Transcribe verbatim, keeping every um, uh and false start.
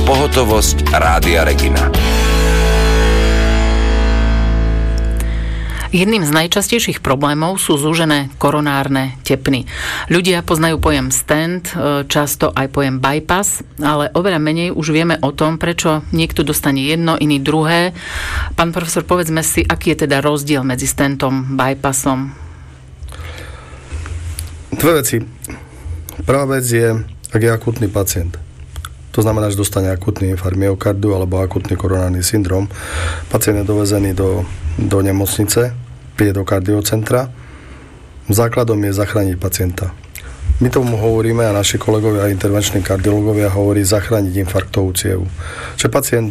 Pohotovosť Rádia Regina. Jedným z najčastejších problémov sú zúžené koronárne tepny. Ľudia poznajú pojem stent, často aj pojem bypass, ale oveľa menej už vieme o tom, prečo niekto dostane jedno, iný druhé. Pán profesor, povedzme si, aký je teda rozdiel medzi stentom, bypassom? Dve veci. Prvá vec je, ak je akútny pacient. To znamená, že dostane akútny infarkt myokardu alebo akútny koronárny syndrom. Pacient je dovezený do, do nemocnice, príde do kardiocentra. Základom je zachrániť pacienta. My tomu hovoríme a naši kolegovia intervenční kardiológovia hovorí zachrániť infarktovú cievu. Čiže pacient